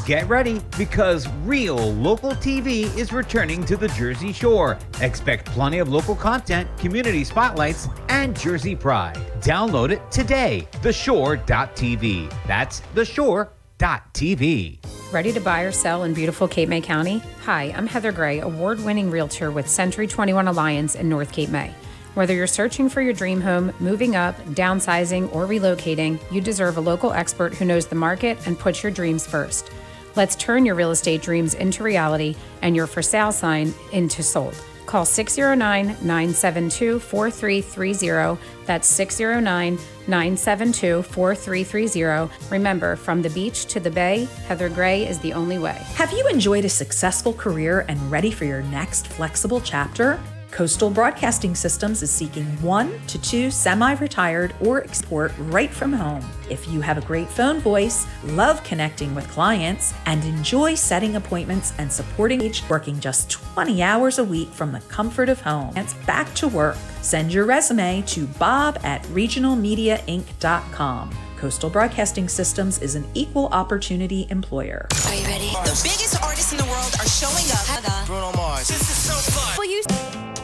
Get ready because real local TV is returning to the Jersey Shore. Expect plenty of local content, community spotlights, and Jersey pride. Download it today. TheShore.tv. That's TheShore.tv. Ready to buy or sell in beautiful Cape May County? Hi, I'm Heather Gray, award-winning realtor with Century 21 Alliance in North Cape May. Whether you're searching for your dream home, moving up, downsizing, or relocating, you deserve a local expert who knows the market and puts your dreams first. Let's turn your real estate dreams into reality and your for sale sign into sold. Call 609-972-4330. That's 609-972-4330. Remember, from the beach to the bay, Heather Gray is the only way. Have you enjoyed a successful career and ready for your next flexible chapter? Coastal Broadcasting Systems is seeking 1 to 2 semi-retired or export right from home. If you have a great phone voice, love connecting with clients, and enjoy setting appointments and supporting each, working just 20 hours a week from the comfort of home, it's back to work. Send your resume to bob@regionalmediainc.com. Coastal Broadcasting Systems is an equal opportunity employer. Are you ready? The biggest artists in the world are showing up. Bruno Mars. This is so fun. Will you...